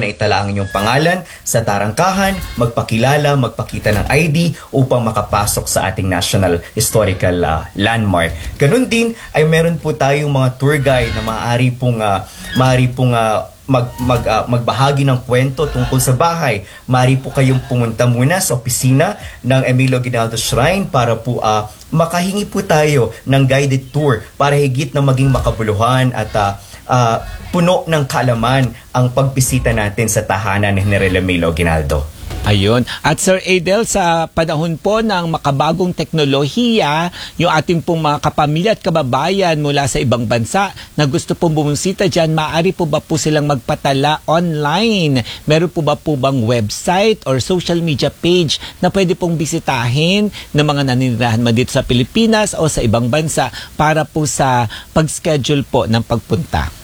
na itala ang inyong pangalan sa tarangkahan, magpakilala, magpakita ng ID upang makapasok sa ating National Historical Landmark. Ganun din ay meron po tayong mga tour guide na maaari pong magbahagi ng kwento tungkol sa bahay. Maaari po kayong pumunta muna sa opisina ng Emilio Aguinaldo Shrine para po makahingi po tayo ng guided tour para higit na maging makabuluhan at puno ng kaalaman ang pagbisita natin sa tahanan ni General Emilio Aguinaldo. Ayun. At Sir Adel, sa panahon po ng makabagong teknolohiya, yung ating pong mga kapamilya at kababayan mula sa ibang bansa na gusto pong bumusita dyan, maaari po ba po silang magpatala online? Meron po ba po bang website or social media page na pwede pong bisitahin ng mga naninirahan man dito sa Pilipinas o sa ibang bansa para po sa pag-schedule po ng pagpunta?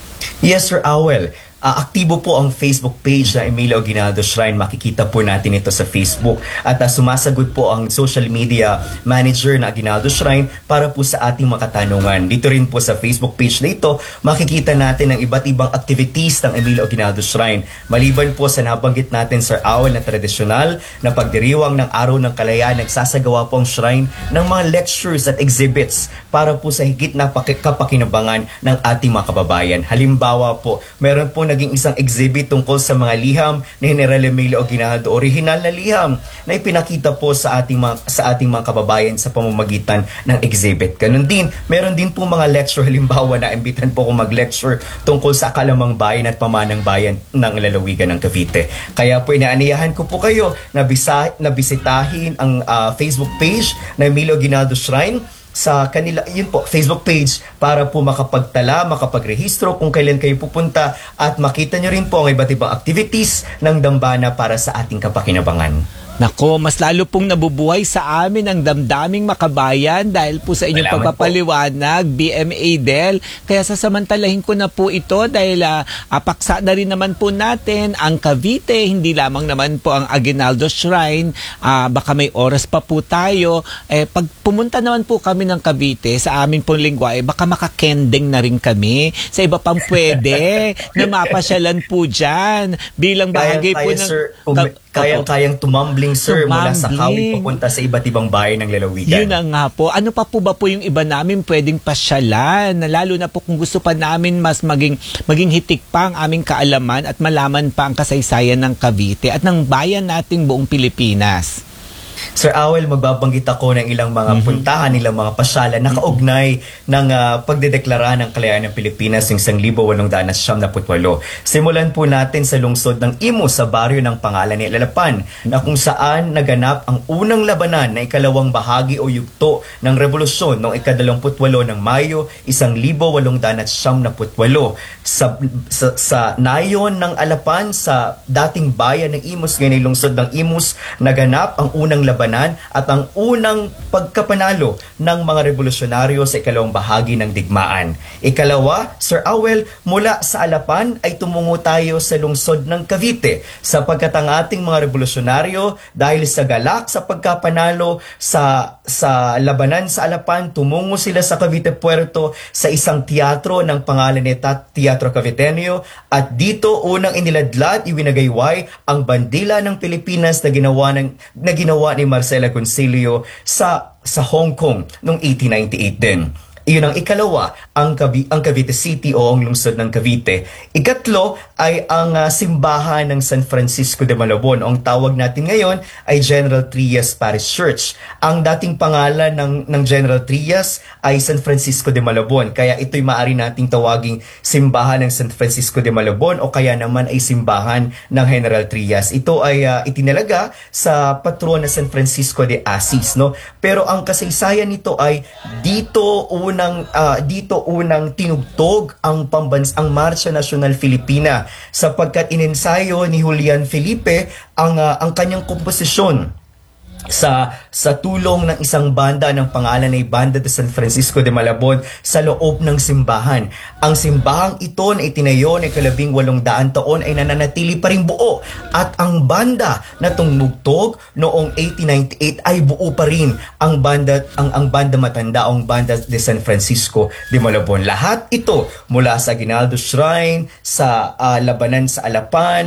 Yes, Sir Awel. Aktibo po ang Facebook page na Emilio Aguinaldo Shrine. Makikita po natin ito sa Facebook. At sumasagot po ang social media manager na Aguinaldo Shrine para po sa ating mga katanungan. Dito rin po sa Facebook page na ito, makikita natin ang iba't ibang activities ng Emilio Aguinaldo Shrine. Maliban po sa nabanggit natin, Sir Awel, na tradisyonal na pagdiriwang ng Araw ng Kalayaan, nagsasagawa po ang Shrine ng mga lectures at exhibits para po sa higit na kapakinabangan ng ating mga kababayan. Halimbawa po, meron po naging isang exhibit tungkol sa mga liham ni General Emilio Aguinaldo, original na liham na ipinakita po sa ating mga kababayan sa pamamagitan ng exhibit. Ganun din, meron din po mga lecture, halimbawa na imbitan po kung mag-lecture tungkol sa kalamang bayan at pamanang bayan ng lalawigan ng Cavite. Kaya po inaaniyahan ko po kayo na bisitahin ang Facebook page na Emilio Aguinaldo Shrine sa kanila, yun po, Facebook page para po makapagtala, makapagrehistro kung kailan kayo pupunta at makita nyo rin po ang iba't ibang activities ng dambana para sa ating kapakinabangan. Nako, mas lalo pong nabubuhay sa amin ang damdaming makabayan dahil po sa inyong pagpapaliwanag, BM Adel. Kaya sasamantalahin ko na po ito dahil paksa na rin naman po natin ang Cavite, hindi lamang naman po ang Aguinaldo Shrine. Baka may oras pa po tayo. Pag pumunta naman po kami ng Cavite sa amin pong lingwahe, baka makakending na rin kami sa iba pang pwede na mapasyalan po dyan. Bilang bahagi po ng... Kayang tumambling, sir, mula sa Kawit papunta sa iba't ibang bayan ng lalawigan. Yun na nga po. Ano pa po ba po yung iba namin pwedeng pasyalan? Lalo na po kung gusto pa namin mas maging hitik pa ang aming kaalaman at malaman pa ang kasaysayan ng Cavite at ng bayan nating buong Pilipinas. Sir Awel, magbabanggit ako ng ilang mga puntahan, ilang mga pasyalan na kaugnay ng pagdedeklara ng kalayaan ng Pilipinas ng 1878. Simulan po natin sa lungsod ng Imus sa baryo ng Pangalan ni Lalapan na kung saan naganap ang unang labanan na ikalawang bahagi o yugto ng revolusyon noong ika-28 ng Mayo 1878. Sa nayon ng Alapan sa dating bayan ng Imus, ngayon ay lungsod ng Imus, naganap ang unang labanan at ang unang pagkapanalo ng mga revolusyonaryo sa ikalawang bahagi ng digmaan. Ikalawa, Sir Awel, mula sa Alapan ay tumungo tayo sa lungsod ng Cavite sapagkat ang ating mga revolusyonaryo dahil sa galak sa pagkapanalo sa labanan sa Alapan, tumungo sila sa Cavite Puerto sa isang teatro ng pangalan nito, Teatro Caviteño, at dito unang iniladlad, iwinagayway ang bandila ng Pilipinas na ginawa ni Marcela Concilio sa Hong Kong noong 1898 din. Iyon ang ikalawa, ang Cavite City o ang lungsod ng Cavite. Ikatlo ay ang simbahan ng San Francisco de Malabon. Ang tawag natin ngayon ay General Trias Parish Church. Ang dating pangalan ng General Trias ay San Francisco de Malabon. Kaya ito'y maaari nating tawaging simbahan ng San Francisco de Malabon o kaya naman ay simbahan ng General Trias. Ito ay itinalaga sa patron na San Francisco de Assis, no? Pero ang kasaysayan nito ay dito unang tinugtog ang Marcha Nacional Filipina sapagkat inensayo ni Julian Felipe ang kanyang komposisyon sa tulong ng isang banda ng pangalan ay Banda de San Francisco de Malabon sa loob ng simbahan. Ang simbahang ito na itinayo ng 1800 taon ay nananatili pa rin buo at ang banda na tumugtog noong 1898 ay buo pa rin ang banda matanda o ang Banda de San Francisco de Malabon. Lahat ito mula sa Aguinaldo Shrine, sa labanan sa Alapan,